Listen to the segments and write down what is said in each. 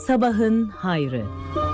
Sabahın hayrı.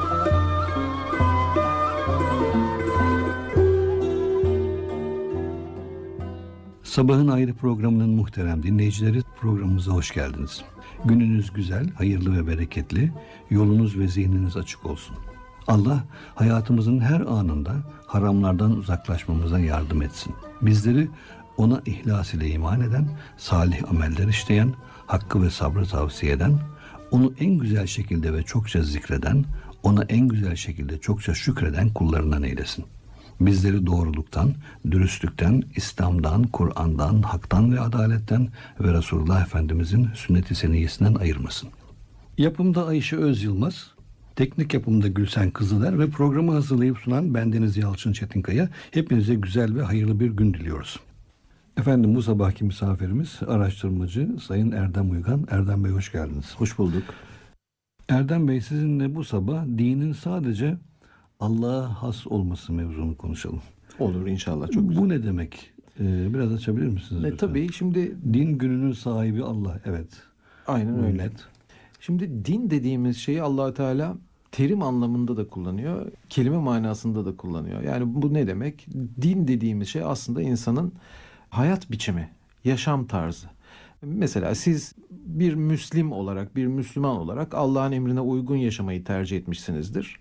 Sabahın Ayrı programının muhterem dinleyicileri, programımıza hoş geldiniz. Gününüz güzel, hayırlı ve bereketli, yolunuz ve zihniniz açık olsun. Allah hayatımızın her anında haramlardan uzaklaşmamıza yardım etsin. Bizleri ona ihlas ile iman eden, salih ameller işleyen, hakkı ve sabrı tavsiye eden, onu en güzel şekilde ve çokça zikreden, ona en güzel şekilde çokça şükreden kullarından eylesin. Bizleri doğruluktan, dürüstlükten, İslam'dan, Kur'an'dan, haktan ve adaletten ve Resulullah Efendimizin sünnet-i seniyyesinden ayırmasın. Yapımda Ayşe Öz Yılmaz, teknik yapımda Gülsen Kızıler ve programı hazırlayıp sunan bendeniz Yalçın Çetinkaya. Hepinize güzel ve hayırlı bir gün diliyoruz. Efendim, bu sabahki misafirimiz araştırmacı Sayın Erdem Uygan. Erdem Bey, hoş geldiniz. Hoş bulduk. Erdem Bey, sizinle bu sabah dinin sadece Allah'a has olması mevzunu konuşalım. Olur inşallah, çok güzel. Bu ne demek? Biraz açabilir misiniz? Tabii, şimdi din gününün sahibi Allah. Evet. aynen öyle. Şimdi din dediğimiz şeyi Allah Teala terim anlamında da kullanıyor, kelime manasında da kullanıyor. Yani bu ne demek? Din dediğimiz şey aslında insanın hayat biçimi, yaşam tarzı. Mesela siz bir Müslim olarak, bir Müslüman olarak Allah'ın emrine uygun yaşamayı tercih etmişsinizdir.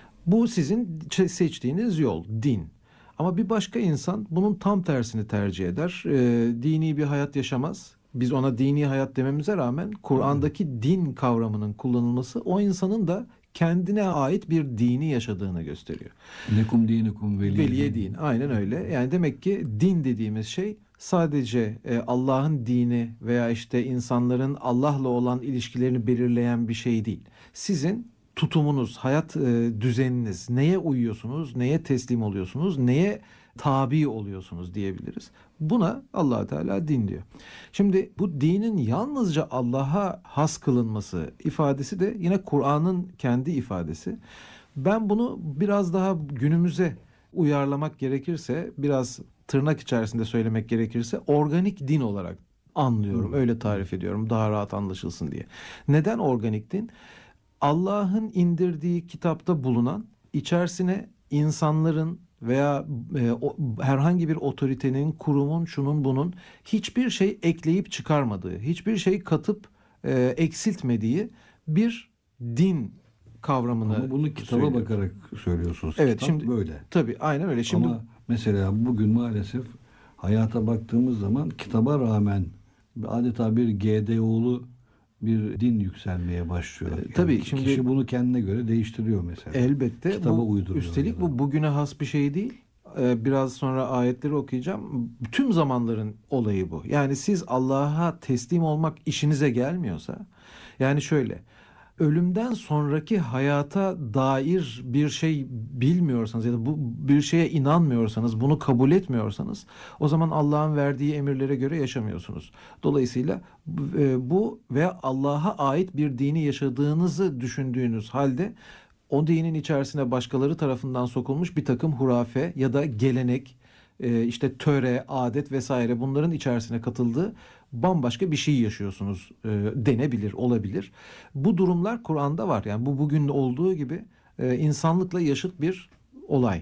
Bu sizin seçtiğiniz yol, din. Ama bir başka insan bunun tam tersini tercih eder. Dini bir hayat yaşamaz. Biz ona dini hayat dememize rağmen Kur'an'daki din kavramının kullanılması o insanın da kendine ait bir dini yaşadığını gösteriyor. Lekum dinukum Veliye din. Aynen öyle. Yani demek ki din dediğimiz şey sadece Allah'ın dini veya işte insanların Allah'la olan ilişkilerini belirleyen bir şey değil. Sizin tutumunuz, hayat düzeniniz, neye uyuyorsunuz, neye teslim oluyorsunuz, neye tabi oluyorsunuz diyebiliriz. Buna Allah Teala din diyor. Şimdi bu dinin yalnızca Allah'a has kılınması ifadesi de yine Kur'an'ın kendi ifadesi. Ben bunu biraz daha günümüze uyarlamak gerekirse, biraz tırnak içerisinde söylemek gerekirse organik din olarak anlıyorum. Öyle tarif ediyorum daha rahat anlaşılsın diye. Neden organik din? Allah'ın indirdiği kitapta bulunan, içerisine insanların veya herhangi bir otoritenin, kurumun, şunun bunun hiçbir şey ekleyip çıkarmadığı, hiçbir şey katıp eksiltmediği bir din kavramını. Ama bunu kitaba bakarak söylüyorsunuz. Evet, Kitap şimdi böyle. tabii aynen öyle. Şimdi ama mesela bugün maalesef hayata baktığımız zaman kitaba rağmen adeta bir GDO'lu bir din yükselmeye başlıyor. Yani tabii şimdi kişi bunu kendine göre değiştiriyor mesela. Elbette. Kitaba uyduruyor. Üstelik bu bugüne has bir şey değil. Biraz sonra ayetleri okuyacağım. Tüm zamanların olayı bu. Yani siz Allah'a teslim olmak işinize gelmiyorsa, yani şöyle, ölümden sonraki hayata dair bir şey bilmiyorsanız ya da bu bir şeye inanmıyorsanız, bunu kabul etmiyorsanız, o zaman Allah'ın verdiği emirlere göre yaşamıyorsunuz. Dolayısıyla bu ve Allah'a ait bir dini yaşadığınızı düşündüğünüz halde o dinin içerisine başkaları tarafından sokulmuş bir takım hurafe ya da gelenek, işte töre, adet vesaire, bunların içerisine katıldığı bambaşka bir şey yaşıyorsunuz denebilir, olabilir. Bu durumlar Kur'an'da var. Yani bu bugün olduğu gibi insanlıkla yaşıt bir olay.